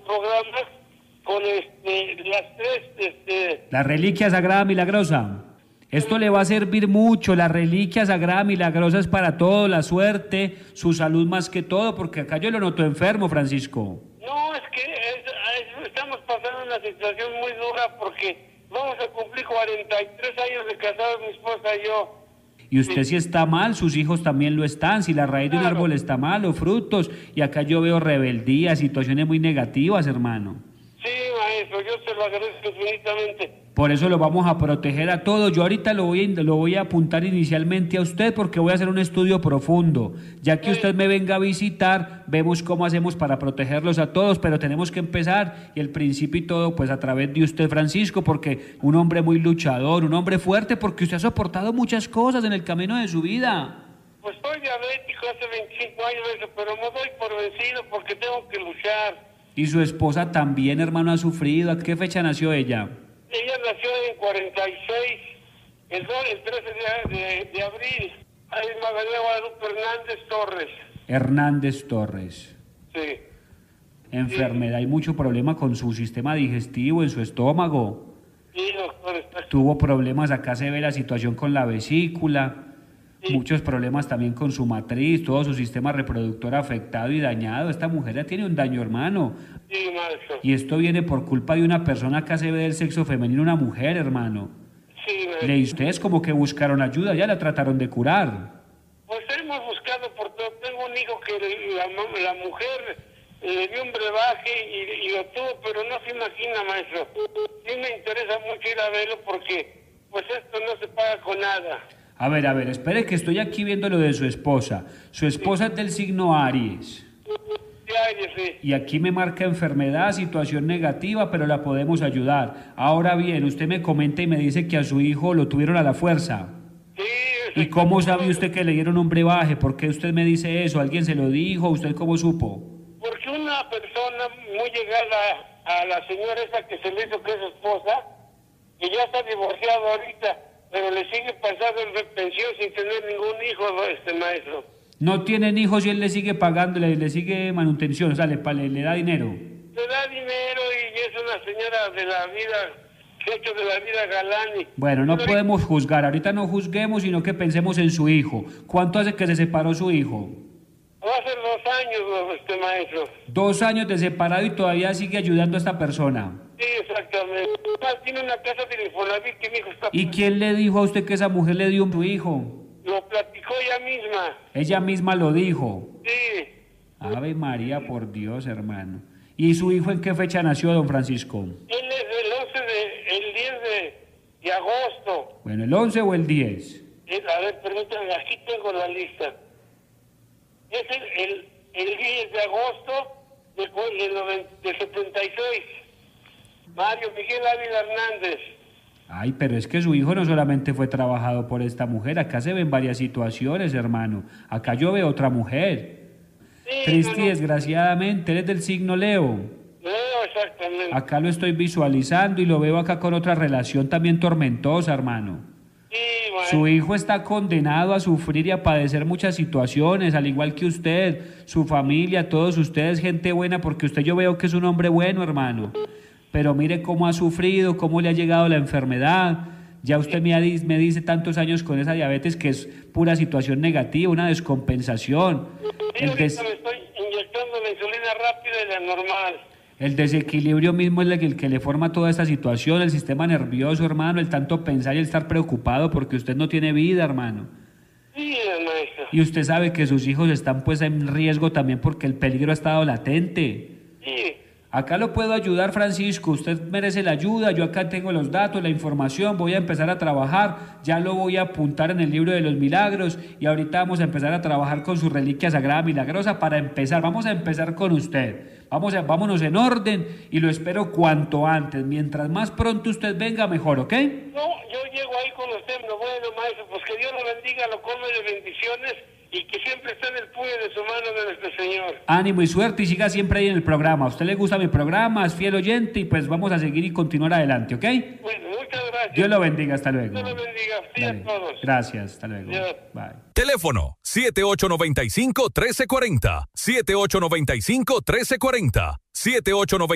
programas con las tres, La reliquia sagrada milagrosa. Esto le va a servir mucho, la reliquia sagrada milagrosa es para todo, la suerte, su salud más que todo, porque acá yo lo noto enfermo, Francisco. No, es que estamos pasando una situación muy dura porque vamos a cumplir 43 años de casados, mi esposa y yo. Y usted si está mal, sus hijos también lo están, si la raíz de un árbol está mal, o frutos, y acá yo veo rebeldía, situaciones muy negativas, hermano. Sí, maestro, yo se lo agradezco infinitamente. Por eso lo vamos a proteger a todos. Yo ahorita lo voy a apuntar inicialmente a usted porque voy a hacer un estudio profundo. Ya que usted me venga a visitar, vemos cómo hacemos para protegerlos a todos, pero tenemos que empezar, y el principio y todo, pues a través de usted, Francisco, porque un hombre muy luchador, un hombre fuerte, porque usted ha soportado muchas cosas en el camino de su vida. Pues soy diabético hace 25 años, pero me doy por vencido porque tengo que luchar. Y su esposa también, hermano, ha sufrido. ¿A qué fecha nació ella? Ella nació en 46, el 13 de abril. Ahí es Magdalena Guadalupe Hernández Torres. Hernández Torres. Sí. Enfermedad, hay mucho problema con su sistema digestivo, en su estómago. Sí, doctor. Tuvo problemas, acá se ve la situación con la vesícula. Sí. Muchos problemas también con su matriz, todo su sistema reproductor afectado y dañado. Esta mujer ya tiene un daño, hermano. Sí, maestro. Y esto viene por culpa de una persona, acá se ve del sexo femenino, una mujer, hermano. Sí, maestro. Y ustedes como que buscaron ayuda, ya la trataron de curar. Pues hemos buscado por todo. Tengo un hijo que la mujer le dio un brebaje y lo tuvo, pero no se imagina, maestro. Sí me interesa mucho ir a verlo porque pues esto no se paga con nada. A ver, espere que estoy aquí viendo lo de su esposa. Su esposa es del signo Aries. Sí, Aries, sí. Y aquí me marca enfermedad, situación negativa, pero la podemos ayudar. Ahora bien, usted me comenta y me dice que a su hijo lo tuvieron a la fuerza. Sí. ¿Y cómo sabe usted que le dieron un brebaje? ¿Por qué usted me dice eso? ¿Alguien se lo dijo? ¿Usted cómo supo? Porque una persona muy llegada a la señora esa que se le hizo que es su esposa, que ya está divorciado ahorita, pero le sigue pasando en pensión sin tener ningún hijo, maestro. No tienen hijos y él le sigue pagando, le sigue manutención, o sea, le da dinero. Le da dinero y es una señora de la vida, hecho de la vida galán. Bueno, no podemos juzgar, ahorita no juzguemos, sino que pensemos en su hijo. ¿Cuánto hace que se separó su hijo? Va a ser 2 años, maestro. 2 años de separado y todavía sigue ayudando a esta persona. Sí, exactamente. Tiene una casa de Infonavit que mi hijo está... ¿Y quién le dijo a usted que esa mujer le dio a su hijo? Lo platicó ella misma. Ella misma lo dijo. Sí. Ave María, por Dios, hermano. ¿Y su hijo en qué fecha nació, don Francisco? Él es el 10 de agosto. Bueno, ¿el 11 o el 10? A ver, permítanme, aquí tengo la lista. Es el 10 de agosto de 76. Mario Miguel Ávila Hernández. Ay, pero es que su hijo no solamente fue trabajado por esta mujer, acá se ven varias situaciones, hermano. Acá yo veo otra mujer. Sí, Triste y desgraciadamente, él es del signo Leo. Leo, exactamente. Acá lo estoy visualizando y lo veo acá con otra relación también tormentosa, hermano. Sí, bueno. Su hijo está condenado a sufrir y a padecer muchas situaciones, al igual que usted, su familia, todos ustedes, gente buena, porque usted yo veo que es un hombre bueno, hermano. Pero mire cómo ha sufrido, cómo le ha llegado la enfermedad. Ya usted me dice tantos años con esa diabetes que es pura situación negativa, una descompensación. Sí, ahorita me estoy inyectando la insulina rápida y la normal. El desequilibrio mismo es el que le forma toda esta situación, el sistema nervioso, hermano, el tanto pensar y el estar preocupado porque usted no tiene vida, hermano. Sí, maestro. Y usted sabe que sus hijos están pues en riesgo también porque el peligro ha estado latente. Sí. Acá lo puedo ayudar, Francisco, usted merece la ayuda, yo acá tengo los datos, la información, voy a empezar a trabajar, ya lo voy a apuntar en el libro de los milagros y ahorita vamos a empezar a trabajar con su reliquia sagrada milagrosa para empezar, vamos a empezar con usted, vámonos en orden y lo espero cuanto antes, mientras más pronto usted venga mejor, ¿ok? No, yo llego ahí con usted, bueno, maestro, pues que Dios lo bendiga, lo colme de bendiciones y que siempre esté en el puño de su mano de nuestro Señor. Ánimo y suerte y siga siempre ahí en el programa. A usted le gusta mi programa, es fiel oyente y pues vamos a seguir y continuar adelante, ¿ok? Bueno, muchas gracias. Dios lo bendiga, hasta luego. Dios lo bendiga, sí, a todos. Gracias, hasta luego. Dios. Bye. Teléfono 7895-1340. 7895-1340. 7895